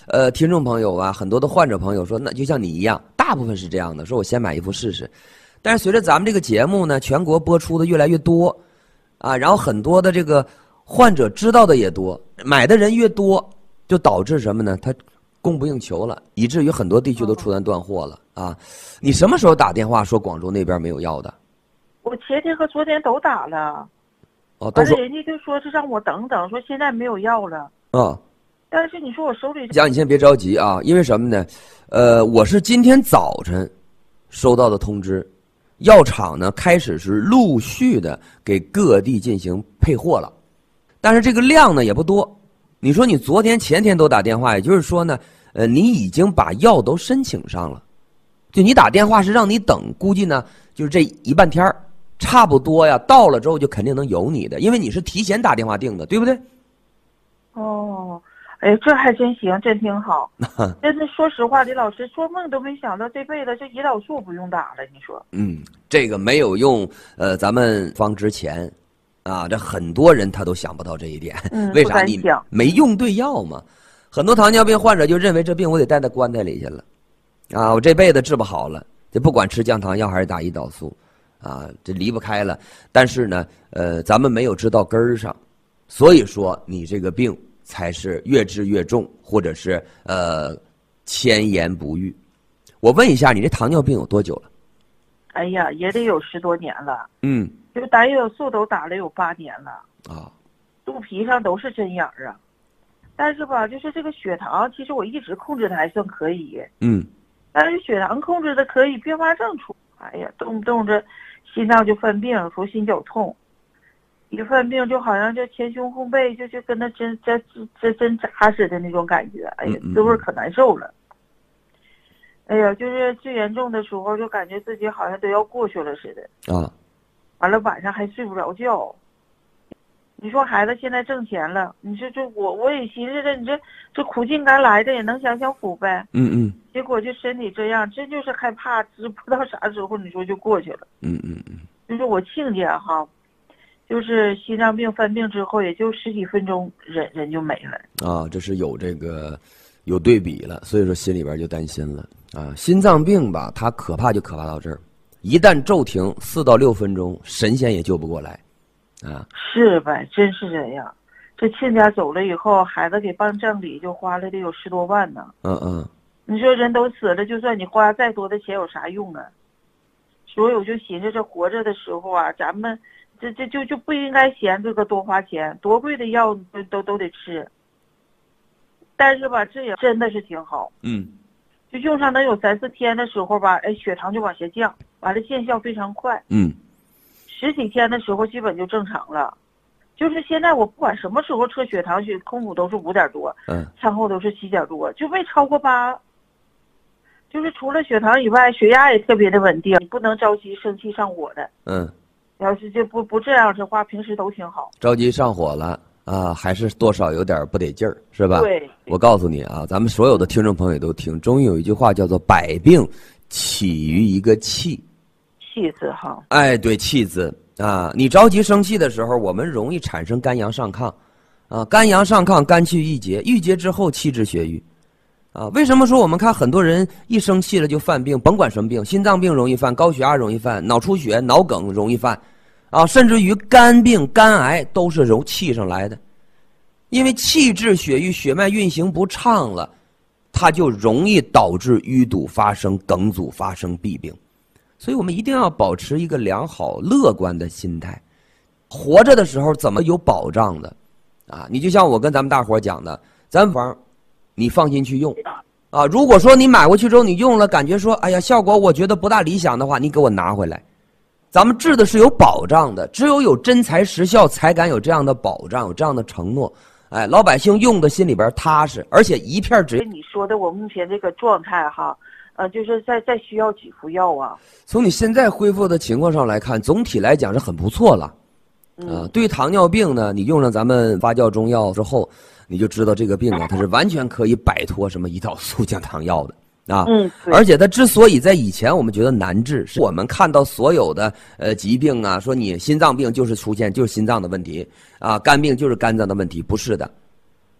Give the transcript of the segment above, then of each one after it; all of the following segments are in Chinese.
听众朋友啊，很多的患者朋友说，那就像你一样，大部分是这样的，说我先买一副试试。但是随着咱们这个节目呢，全国播出的越来越多，啊，然后很多的这个患者知道的也多，买的人越多，就导致什么呢？它供不应求了，以至于很多地区都出现断货了啊！你什么时候打电话说广州那边没有药的？ 我前天和昨天都打了， 哦，都说人家就说是让我等等，说现在没有药了。 啊。 但是你说我手里讲，你先别着急啊，因为什么呢？我是今天早晨收到的通知，药厂呢开始是陆续的给各地进行配货了，但是这个量呢也不多。你说你昨天前天都打电话，也就是说呢，你已经把药都申请上了，就你打电话是让你等，估计呢就是这一半天差不多呀，到了之后就肯定能有你的，因为你是提前打电话订的，对不对？ 哦，哎，这还真行，真挺好。真是说实话，李老师做梦都没想到这辈子这胰岛素不用打了，你说？ 这个没有用，咱们方之前，啊，这很多人他都想不到这一点。为啥？你没用对药嘛？很多糖尿病患者就认为这病我得带到棺材里去了，啊，我这辈子治不好了，就不管吃降糖药还是打胰岛素，啊，这离不开了。但是呢，咱们没有治到根儿上，所以说你这个病才是越治越重，或者是千言不愈。我问一下，你这糖尿病有多久了？ 哎呀，也得有10多年了。就打胰岛素都打了有8年了啊， 肚皮上都是针眼儿啊。但是吧，就是这个血糖，其实我一直控制的还算可以。但是血糖控制的可以，并发症出，哎呀，动不动这心脏就犯病，说心绞痛。一犯病就好像这前胸后背就跟那针扎似的那种感觉，哎呀，滋味可难受了。哎呀，就是最严重的时候，就感觉自己好像都要过去了似的啊。 完了晚上还睡不着觉。你说孩子现在挣钱了，你说这我也寻思着，你这苦尽甘来的也能享享福呗。结果就身体这样，真就是害怕，知不知道啥时候你说就过去了。就是我亲家哈。就是心脏病犯病之后，也就10几分钟，人就没了啊。这是有这个有对比了，所以说心里边就担心了啊。心脏病吧，它可怕就可怕到这儿，一旦骤停4到6分钟，神仙也救不过来啊。 是呗，真是这样。这亲家走了以后，孩子给办葬礼就花了得有10多万呢。你说人都死了，就算你花再多的钱有啥用啊？所以我就寻思，这活着的时候啊，咱们。这就不应该嫌这个多花钱，多贵的药都得吃。但是吧，这也真的是挺好。就用上能有3、4天的时候吧，哎，血糖就往下降，完了见效非常快。10几天的时候基本就正常了。就是现在我不管什么时候测血糖，空腹都是5点多，餐后都是7点多，就没超过8。就是除了血糖以外，血压也特别的稳定，你不能着急生气上火的。要是就不这样的话，平时都挺好。 着急上火了啊，还是多少有点不得劲儿，是吧？ 对。 我告诉你啊，咱们所有的听众朋友都听，中医有一句话叫做“百病起于一个气”。 气字哈。 哎，对，气字啊。你着急生气的时候，我们容易产生肝阳上亢，啊，肝阳上亢，肝气郁结，郁结之后气滞血瘀。啊，为什么说我们看很多人一生气了就犯病？甭管什么病，心脏病容易犯，高血压容易犯，脑出血、脑梗容易犯，啊，甚至于肝病、肝癌都是由气上来的。因为气滞血瘀，血脉运行不畅了，它就容易导致淤堵发生、梗阻发生弊病。所以我们一定要保持一个良好、乐观的心态。活着的时候怎么有保障的？啊，你就像我跟咱们大伙讲的，咱房。你放心去用，啊！如果说你买回去之后你用了，感觉说，哎呀，效果我觉得不大理想的话，你给我拿回来。咱们治的是有保障的，只有真材实效，才敢有这样的保障，有这样的承诺。哎，老百姓用的心里边踏实，而且一片纸。 你说的我目前这个状态哈，就是再需要几副药啊？ 从你现在恢复的情况上来看，总体来讲是很不错了。对糖尿病呢，你用上咱们发酵中药之后，你就知道这个病啊，它是完全可以摆脱什么胰岛素、降糖药的啊。而且它之所以在以前我们觉得难治，是我们看到所有的疾病啊，说你心脏病就是心脏的问题啊，肝病就是肝脏的问题，不是的。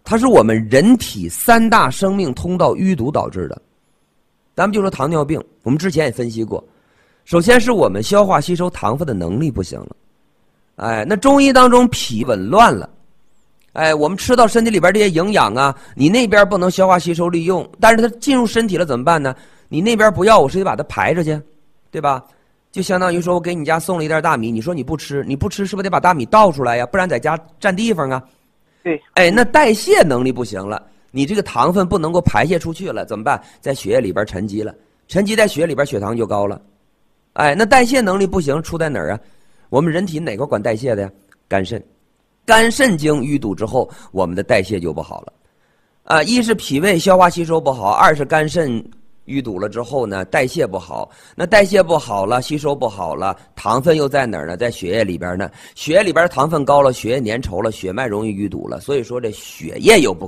它是我们人体3大生命通道淤堵导致的。咱们就说糖尿病，我们之前也分析过，首先是我们消化吸收糖分的能力不行了。哎，那中医当中脾紊乱了。哎，我们吃到身体里边这些营养啊，你那边不能消化吸收利用，但是它进入身体了怎么办呢？你那边不要，我是得把它排出去，对吧？就相当于说我给你家送了一袋大米，你说你不吃是不是得把大米倒出来呀？不然在家占地方啊。 对。 哎，那代谢能力不行了，你这个糖分不能够排泄出去了，怎么办？在血液里边沉积了，沉积在血液里边，血糖就高了。哎，那代谢能力不行，出在哪儿啊？我们人体哪块管代谢的呀？肝肾。肝肾经淤堵之后，我们的代谢就不好了。一是脾胃消化吸收不好，二是肝肾淤堵了之后呢，代谢不好。那代谢不好了，吸收不好了，糖分又在哪儿呢？在血液里边呢。血液里边糖分高了，血液粘稠了，血脉容易淤堵了，所以说这血液又不